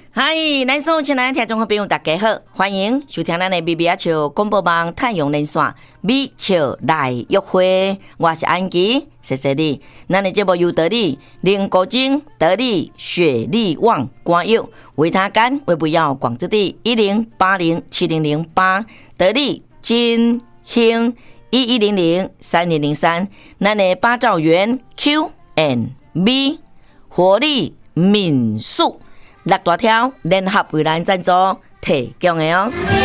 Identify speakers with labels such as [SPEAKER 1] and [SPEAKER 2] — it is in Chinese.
[SPEAKER 1] 嗨，咱所有亲爱的听众朋友，大家好，欢迎收听咱的 BBH 广播网太阳连线美笑来约会，我是安琪，谢谢你。咱的节目由得力、林国精、得力、雪力旺、光佑、维他干、微不要广之地10807008，得力金兴11003003，咱的八兆元 Q&B 活力民宿。六大条联合为咱赞助提供的哦。